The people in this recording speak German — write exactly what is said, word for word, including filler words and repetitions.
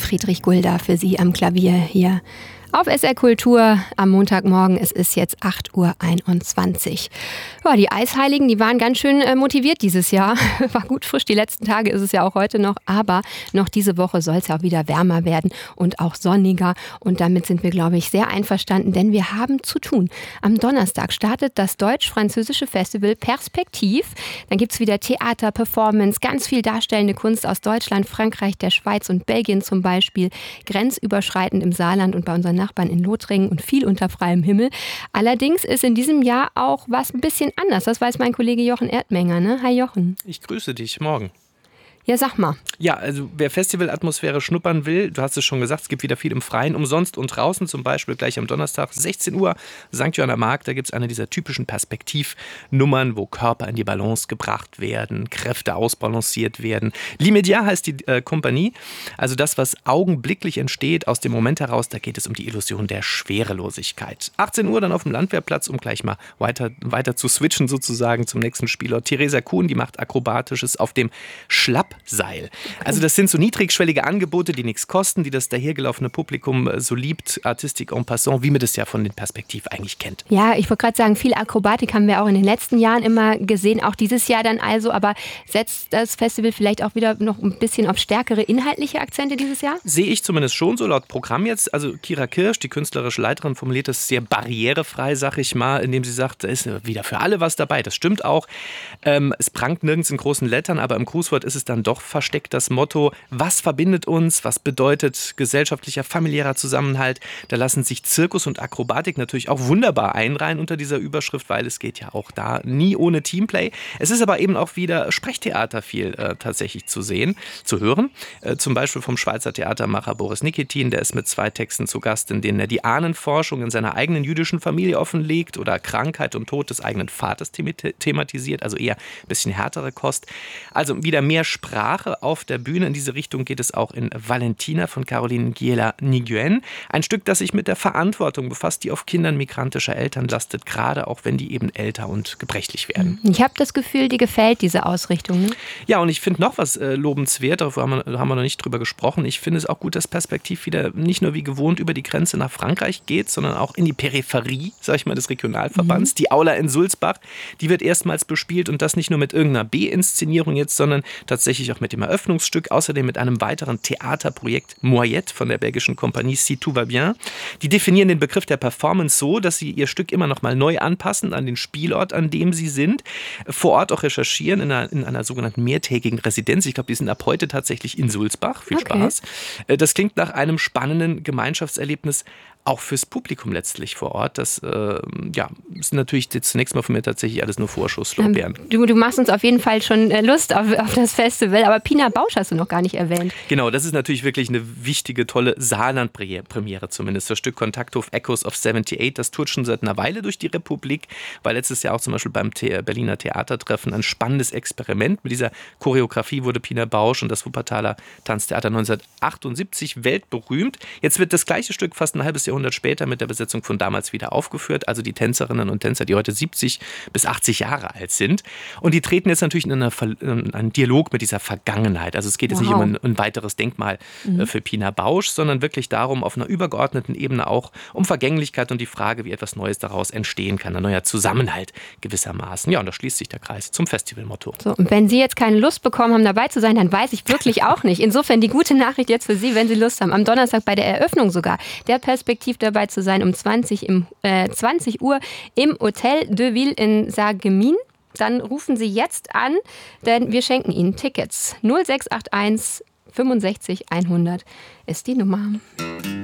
Friedrich Gulda für Sie am Klavier hier auf S R Kultur am Montagmorgen. Es ist jetzt acht Uhr einundzwanzig. Ja, die Eisheiligen, die waren ganz schön äh, motiviert dieses Jahr. War gut frisch, die letzten Tage ist es ja auch heute noch. Aber noch diese Woche soll es ja auch wieder wärmer werden und auch sonniger. Und damit sind wir, glaube ich, sehr einverstanden, denn wir haben zu tun. Am Donnerstag startet das deutsch-französische Festival Perspektiv. Dann gibt es wieder Theater, Performance, ganz viel darstellende Kunst aus Deutschland, Frankreich, der Schweiz und Belgien zum Beispiel. Grenzüberschreitend im Saarland und bei unseren Nachbarn in Lothringen und viel unter freiem Himmel. Allerdings ist in diesem Jahr auch was ein bisschen anders. Das weiß mein Kollege Jochen Erdmenger, ne? Hi Jochen. Ich grüße dich, morgen. Ja, sag mal. Ja, also wer Festivalatmosphäre schnuppern will, du hast es schon gesagt, es gibt wieder viel im Freien, umsonst und draußen, zum Beispiel gleich am Donnerstag, sechzehn Uhr, Sankt Johann am Markt, da gibt es eine dieser typischen Perspektivnummern, wo Körper in die Balance gebracht werden, Kräfte ausbalanciert werden. L'Immédiat heißt die äh, Kompanie, also das, was augenblicklich entsteht, aus dem Moment heraus, da geht es um die Illusion der Schwerelosigkeit. achtzehn Uhr dann auf dem Landwehrplatz, um gleich mal weiter, weiter zu switchen sozusagen zum nächsten Spielort. Theresa Kuhn, die macht Akrobatisches auf dem Schlapp Seil. Also das sind so niedrigschwellige Angebote, die nichts kosten, die das dahergelaufene Publikum so liebt, Artistik en passant, wie man das ja von den Perspektiv eigentlich kennt. Ja, ich wollte gerade sagen, viel Akrobatik haben wir auch in den letzten Jahren immer gesehen, auch dieses Jahr dann also, aber setzt das Festival vielleicht auch wieder noch ein bisschen auf stärkere inhaltliche Akzente dieses Jahr? Sehe ich zumindest schon, so laut Programm jetzt. Also Kira Kirsch, die künstlerische Leiterin, formuliert das sehr barrierefrei, sag ich mal, indem sie sagt, da ist wieder für alle was dabei. Das stimmt auch. Ähm, es prangt nirgends in großen Lettern, aber im Grußwort ist es dann doch versteckt, das Motto, was verbindet uns, was bedeutet gesellschaftlicher, familiärer Zusammenhalt. Da lassen sich Zirkus und Akrobatik natürlich auch wunderbar einreihen unter dieser Überschrift, weil es geht ja auch da nie ohne Teamplay. Es ist aber eben auch wieder Sprechtheater viel äh, tatsächlich zu sehen, zu hören. Äh, zum Beispiel vom Schweizer Theatermacher Boris Nikitin, der ist mit zwei Texten zu Gast, in denen er die Ahnenforschung in seiner eigenen jüdischen Familie offenlegt oder Krankheit und Tod des eigenen Vaters thematisiert, also eher ein bisschen härtere Kost. Also wieder mehr Sprache auf der Bühne. In diese Richtung geht es auch in Valentina von Caroline Giela-Nguyen. Ein Stück, das sich mit der Verantwortung befasst, die auf Kindern migrantischer Eltern lastet, gerade auch wenn die eben älter und gebrechlich werden. Ich habe das Gefühl, dir gefällt diese Ausrichtung. Ne? Ja, und ich finde noch was äh, lobenswert, darüber haben wir, haben wir noch nicht drüber gesprochen. Ich finde es auch gut, dass Perspektiv wieder nicht nur wie gewohnt über die Grenze nach Frankreich geht, sondern auch in die Peripherie, sag ich mal, des Regionalverbands. Mhm. Die Aula in Sulzbach, die wird erstmals bespielt und das nicht nur mit irgendeiner B-Inszenierung jetzt, sondern tatsächlich auch mit dem Eröffnungsstück, außerdem mit einem weiteren Theaterprojekt Moyette von der belgischen Kompanie Si Tout Va Bien. Die definieren den Begriff der Performance so, dass sie ihr Stück immer noch mal neu anpassen an den Spielort, an dem sie sind, vor Ort auch recherchieren in einer, in einer sogenannten mehrtägigen Residenz. Ich glaube, die sind ab heute tatsächlich in Sulzbach. Viel okay. Spaß. Das klingt nach einem spannenden Gemeinschaftserlebnis, auch fürs Publikum letztlich vor Ort. Das äh, ja, ist natürlich zunächst mal von mir tatsächlich alles nur Vorschusslorbeeren. Ähm, du, du machst uns auf jeden Fall schon Lust auf, auf das Festival, aber Pina Bausch hast du noch gar nicht erwähnt. Genau, das ist natürlich wirklich eine wichtige, tolle Saarland-Premiere zumindest. Das Stück Kontakthof Echoes of achtundsiebzig, das tourt schon seit einer Weile durch die Republik, weil letztes Jahr auch zum Beispiel beim The- Berliner Theatertreffen ein spannendes Experiment. Mit dieser Choreografie wurde Pina Bausch und das Wuppertaler Tanztheater neunzehnhundertachtundsiebzig weltberühmt. Jetzt wird das gleiche Stück fast ein halbes Jahr Jahrhundert später mit der Besetzung von damals wieder aufgeführt. Also die Tänzerinnen und Tänzer, die heute siebzig bis achtzig Jahre alt sind. Und die treten jetzt natürlich in, einer, in einen Dialog mit dieser Vergangenheit. Also es geht jetzt wow. nicht um ein, ein weiteres Denkmal mhm. für Pina Bausch, sondern wirklich darum, auf einer übergeordneten Ebene auch um Vergänglichkeit und die Frage, wie etwas Neues daraus entstehen kann. Ein neuer Zusammenhalt gewissermaßen. Ja, und da schließt sich der Kreis zum Festivalmotto. So, und wenn Sie jetzt keine Lust bekommen haben, dabei zu sein, dann weiß ich wirklich auch nicht. Insofern die gute Nachricht jetzt für Sie, wenn Sie Lust haben, am Donnerstag bei der Eröffnung sogar der Perspektiv dabei zu sein, um zwanzig, im, äh, zwanzig Uhr im Hotel de Ville in Sarreguemines. Dann rufen Sie jetzt an, denn wir schenken Ihnen Tickets. null sechs acht eins fünfundsechzig hundert ist die Nummer.